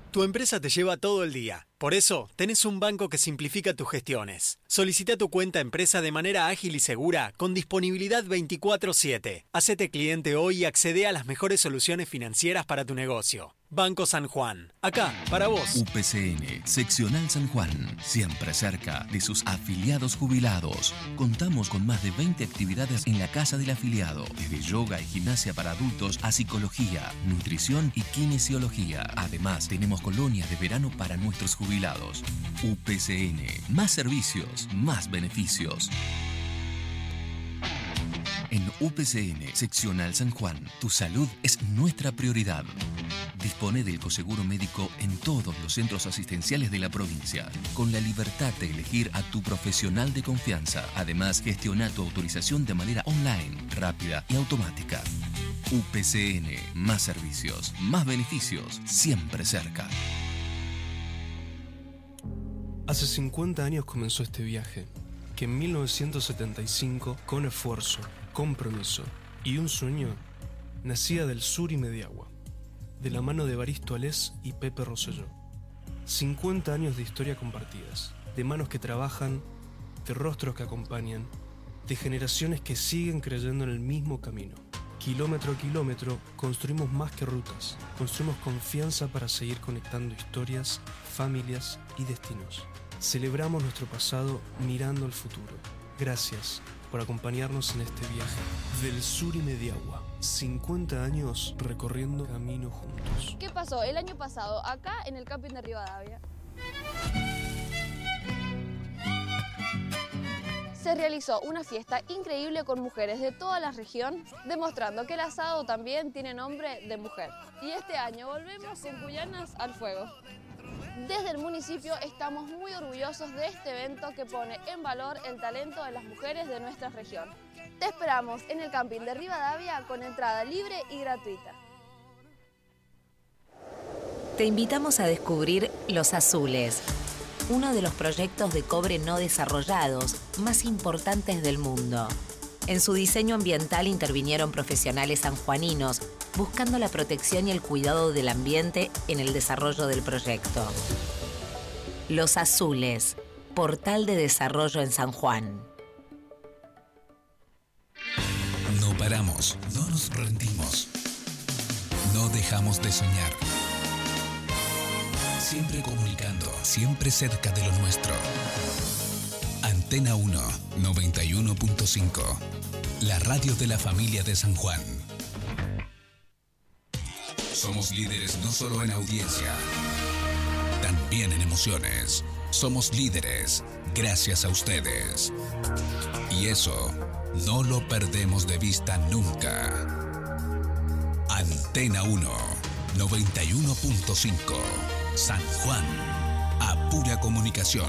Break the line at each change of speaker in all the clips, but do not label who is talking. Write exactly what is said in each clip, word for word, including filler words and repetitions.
Tu empresa te lleva todo el día. Por eso, tenés un banco que simplifica tus gestiones. Solicita tu cuenta empresa de manera ágil y segura, con disponibilidad veinticuatro siete. Hacete cliente hoy y accede a las mejores soluciones financieras para tu negocio. Banco San Juan. Acá, para vos.
U P C N, Seccional San Juan. Siempre cerca de sus afiliados jubilados. Contamos con más de veinte actividades en la casa del afiliado. Desde yoga y gimnasia para adultos a psicología, nutrición y kinesiología. Además, tenemos colonias de verano para nuestros jubilados. U P C N. Más servicios, más beneficios. En U P C N, Seccional San Juan, tu salud es nuestra prioridad. Dispone del coseguro médico en todos los centros asistenciales de la provincia, con la libertad de elegir a tu profesional de confianza. Además, gestiona tu autorización de manera online, rápida y automática. U P C N, más servicios, más beneficios, siempre cerca.
Hace cincuenta años comenzó este viaje, que en mil novecientos setenta y cinco, con esfuerzo, compromiso y un sueño, nacía del sur y Mediagua, de la mano de Evaristo Alés y Pepe Rosselló. cincuenta años de historia compartidas, de manos que trabajan, de rostros que acompañan, de generaciones que siguen creyendo en el mismo camino. Kilómetro a kilómetro construimos más que rutas, construimos confianza para seguir conectando historias, familias y destinos. Celebramos nuestro pasado mirando al futuro. Gracias por acompañarnos en este viaje. Del sur y Mediagua, cincuenta años recorriendo camino juntos.
¿Qué pasó el año pasado acá en el camping de Rivadavia? Se realizó una fiesta increíble con mujeres de toda la región, demostrando que el asado también tiene nombre de mujer. Y este año volvemos con Cuyanas al fuego. Desde el municipio estamos muy orgullosos de este evento que pone en valor el talento de las mujeres de nuestra región. Te esperamos en el camping de Rivadavia con entrada libre y gratuita.
Te invitamos a descubrir Los Azules, uno de los proyectos de cobre no desarrollados más importantes del mundo. En su diseño ambiental intervinieron profesionales sanjuaninos, buscando la protección y el cuidado del ambiente en el desarrollo del proyecto. Los Azules, portal de desarrollo en San Juan.
No paramos, no nos rendimos, no dejamos de soñar. Siempre comunicando, siempre cerca de lo nuestro. Antena uno, noventa y uno punto cinco. La radio de la familia de San Juan. Somos líderes no solo en audiencia, también en emociones. Somos líderes gracias a ustedes. Y eso no lo perdemos de vista nunca. Antena uno, noventa y uno punto cinco. San Juan, a pura comunicación.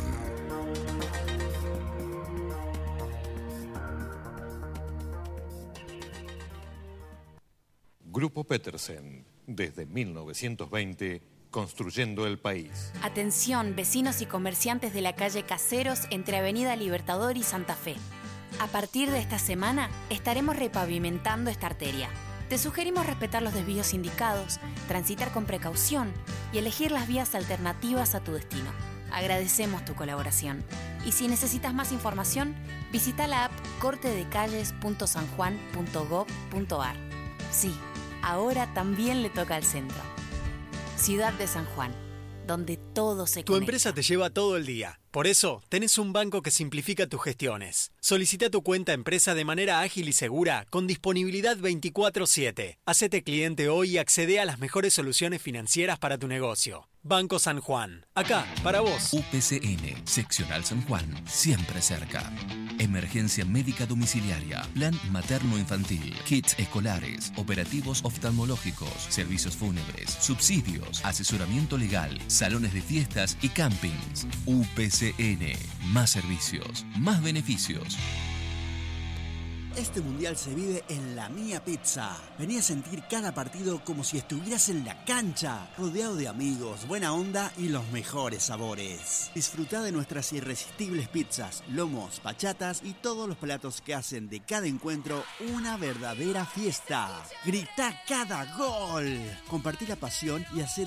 Grupo Petersen, desde mil novecientos veinte, construyendo el país.
Atención, vecinos y comerciantes de la calle Caseros entre Avenida Libertador y Santa Fe. A partir de esta semana estaremos repavimentando esta arteria. Te sugerimos respetar los desvíos indicados, transitar con precaución y elegir las vías alternativas a tu destino. Agradecemos tu colaboración. Y si necesitas más información, visita la app corte de calles punto san juan punto gob punto ar. Sí, ahora también le toca al centro. Ciudad de San Juan, donde todo se
Tu
conecta.
empresa te lleva todo el día. Por eso, tenés un banco que simplifica tus gestiones. Solicita tu cuenta empresa de manera ágil y segura, con disponibilidad veinticuatro siete. Hacete cliente hoy y accede a las mejores soluciones financieras para tu negocio. Banco San Juan. Acá, para vos.
U P C N, Seccional San Juan, siempre cerca. Emergencia médica domiciliaria, plan materno-infantil, kits escolares, operativos oftalmológicos, servicios fúnebres, subsidios, asesoramiento legal, salones de fiestas y campings. U P C N, más servicios, más beneficios.
Este mundial se vive en La Mía Pizza. Vení a sentir cada partido como si estuvieras en la cancha, rodeado de amigos, buena onda y los mejores sabores. Disfrutá de nuestras irresistibles pizzas, lomos, bachatas y todos los platos que hacen de cada encuentro una verdadera fiesta. Gritá cada gol. Compartí la pasión y hacé